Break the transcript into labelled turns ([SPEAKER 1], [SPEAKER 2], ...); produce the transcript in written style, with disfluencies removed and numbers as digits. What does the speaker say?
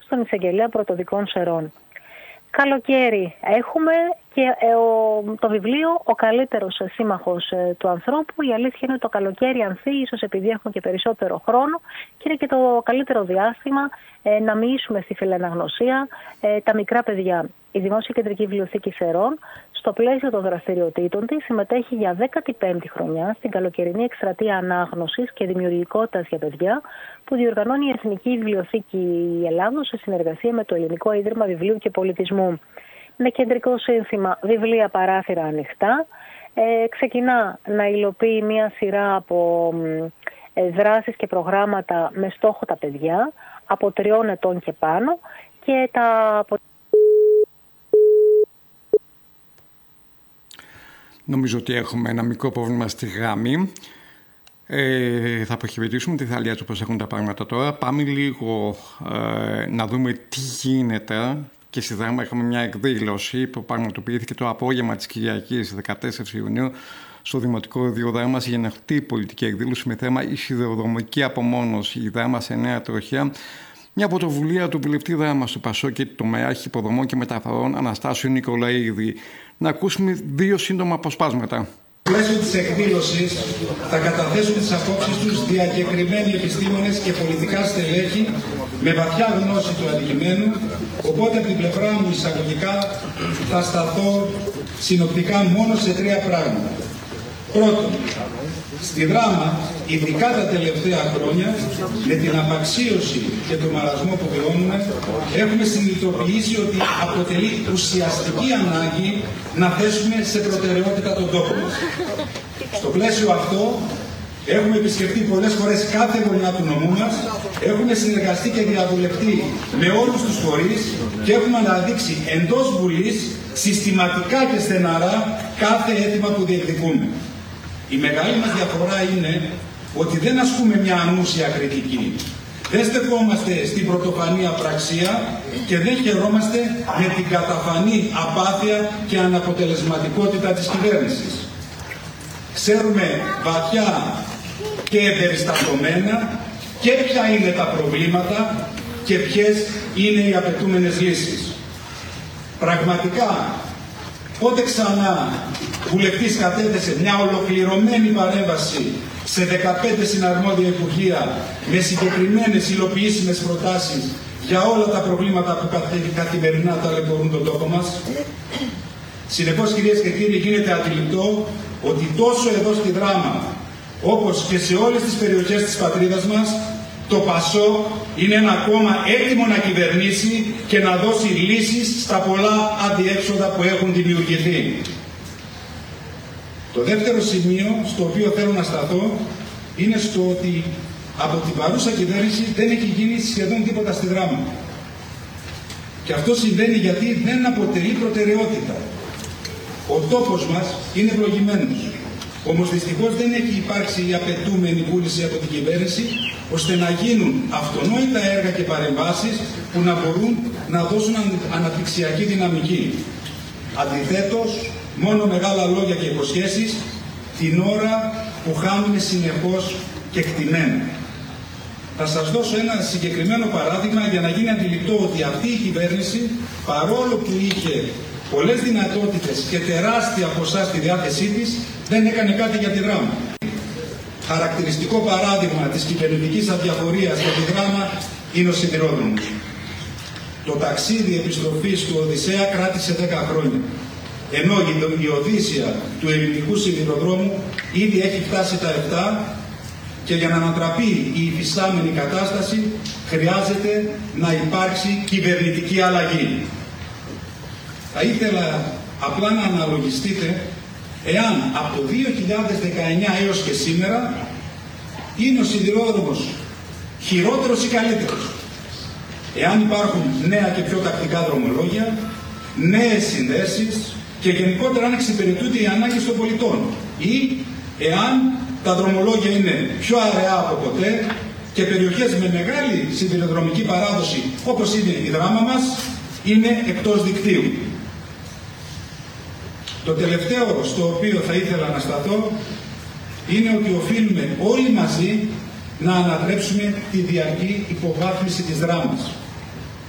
[SPEAKER 1] στον εισαγγελέα πρωτοδικών Σερών. Καλοκαίρι έχουμε και το βιβλίο «Ο καλύτερος σύμμαχος του ανθρώπου». Η αλήθεια είναι ότι το καλοκαίρι ανθεί, ίσως επειδή έχουμε και περισσότερο χρόνο, και είναι και το καλύτερο διάστημα να μοιήσουμε στη φιλαναγνωσία τα μικρά παιδιά. Η Δημόσια Κεντρική Βιβλιοθήκη Σερών, στο πλαίσιο των δραστηριοτήτων της, συμμετέχει για 15η χρονιά στην καλοκαιρινή εκστρατεία ανάγνωσης και δημιουργικότητας για παιδιά που διοργανώνει η Εθνική Βιβλιοθήκη Ελλάδος σε συνεργασία με το Ελληνικό Ίδρυμα Βιβλίου και Πολιτισμού. Με κεντρικό σύνθημα «Βιβλία παράθυρα ανοιχτά», ξεκινά να υλοποιεί μια σειρά από δράσεις και προγράμματα με στόχο τα παιδιά από 3 ετών και πάνω και
[SPEAKER 2] Νομίζω ότι έχουμε ένα μικρό πρόβλημα στη γραμμή. Θα αποχαιρετήσουμε τη Θαλία του πώς έχουν τα πράγματα τώρα. Πάμε λίγο να δούμε τι γίνεται. Και στη Δράμα είχαμε μια εκδήλωση που πραγματοποιήθηκε το απόγευμα της Κυριακής 14 Ιουνίου στο Δημοτικό Οδείο Δράμας, η γενναιοτή πολιτική εκδήλωση με θέμα «Η σιδηροδρομική απομόνωση, η Δράμα σε νέα τροχιά». Μια πρωτοβουλία του βουλευτή Δράμας του ΠΑΣΟΚ και του τομεάρχη υποδομών και μεταφορών Αναστάσιο Νικολαίδη. Να ακούσουμε 2 σύντομα αποσπάσματα.
[SPEAKER 3] Στο πλαίσιο της εκδήλωσης θα καταθέσουν τις απόψεις τους διακεκριμένοι επιστήμονες και πολιτικά στελέχη με βαθιά γνώση του αντικειμένου, οπότε από την πλευρά μου εισαγωγικά θα σταθώ συνοπτικά μόνο σε 3 πράγματα. Πρώτον, στη Δράμα, ειδικά τα τελευταία χρόνια, με την απαξίωση και τον μαρασμό που βιώνουμε, έχουμε συνειδητοποιήσει ότι αποτελεί ουσιαστική ανάγκη να θέσουμε σε προτεραιότητα τον τόπο μας. Στο πλαίσιο αυτό, έχουμε επισκεφτεί πολλές φορές κάθε γωνιά του νομού μας, έχουμε συνεργαστεί και διαβουλευτεί με όλους τους φορείς και έχουμε αναδείξει εντός Βουλής συστηματικά και στεναρά κάθε αίτημα που διεκδικούμε. Η μεγάλη μας διαφορά είναι ότι δεν ασκούμε μια ανούσια κριτική. Δεν στεκόμαστε στην πρωτοφανή απραξία και δεν χαιρόμαστε με την καταφανή απάθεια και αναποτελεσματικότητα της κυβέρνησης. Ξέρουμε βαθιά και εμπεριστατωμένα και ποια είναι τα προβλήματα και ποιες είναι οι απαιτούμενες λύσεις. Πραγματικά, πότε ξανά βουλευτής κατέθεσε μια ολοκληρωμένη παρέμβαση σε 15 συναρμόδια υπουργεία με συγκεκριμένες υλοποιήσιμες προτάσεις για όλα τα προβλήματα που καθημερινά ταλαιπωρούν τον τόπο μας? Συνεπώς, κυρίες και κύριοι, γίνεται αντιληπτό ότι τόσο εδώ στη Δράμα όπως και σε όλες τις περιοχές της πατρίδας μας, το ΠΑΣΟΚ είναι ένα κόμμα έτοιμο να κυβερνήσει και να δώσει λύσεις στα πολλά αντιέξοδα που έχουν δημιουργηθεί. Το δεύτερο σημείο στο οποίο θέλω να σταθώ είναι στο ότι από την παρούσα κυβέρνηση δεν έχει γίνει σχεδόν τίποτα στη Δράμα. Και αυτό συμβαίνει γιατί δεν αποτελεί προτεραιότητα. Ο τόπος μας είναι ευλογημένος. Όμως δυστυχώς δεν έχει υπάρξει η απαιτούμενη βούληση από την κυβέρνηση ώστε να γίνουν αυτονόητα έργα και παρεμβάσεις που να μπορούν να δώσουν αναπτυξιακή δυναμική. Αντιθέτως, μόνο μεγάλα λόγια και υποσχέσεις την ώρα που χάνουμε συνεχώς και κτημένα. Θα σας δώσω ένα συγκεκριμένο παράδειγμα για να γίνει αντιληπτό ότι αυτή η κυβέρνηση, παρόλο που είχε πολλές δυνατότητες και τεράστια ποσά στη διάθεσή της, δεν έκανε κάτι για τη Δράμα. Χαρακτηριστικό παράδειγμα της κυβερνητικής αδιαφορίας για τη Δράμα είναι ο σιδηρόδρομος. Το ταξίδι επιστροφής του Οδυσσέα κράτησε 10 χρόνια. Ενώ η Οδύσσεια του ελληνικού σιδηροδρόμου ήδη έχει φτάσει τα 7 και για να ανατραπεί η υφιστάμενη κατάσταση χρειάζεται να υπάρξει κυβερνητική αλλαγή. Θα ήθελα απλά να αναλογιστείτε εάν από το 2019 έως και σήμερα είναι ο σιδηρόδρομος χειρότερος ή καλύτερος. Εάν υπάρχουν νέα και πιο τακτικά δρομολόγια, νέες συνδέσεις και γενικότερα αν εξυπηρετούνται οι ανάγκες των πολιτών ή εάν τα δρομολόγια είναι πιο αραιά από ποτέ και περιοχές με μεγάλη σιδηροδρομική παράδοση όπως είναι η Δράμα μας είναι εκτός δικτύου. Το τελευταίο στο οποίο θα ήθελα να σταθώ είναι ότι οφείλουμε όλοι μαζί να ανατρέψουμε τη διαρκή υποβάθμιση της Δράμας.